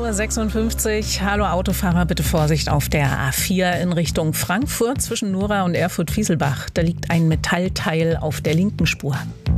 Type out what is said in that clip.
10:56 Uhr. Hallo Autofahrer, bitte Vorsicht auf der A4 in Richtung Frankfurt zwischen Nora und Erfurt-Fieselbach. Da liegt ein Metallteil auf der linken Spur.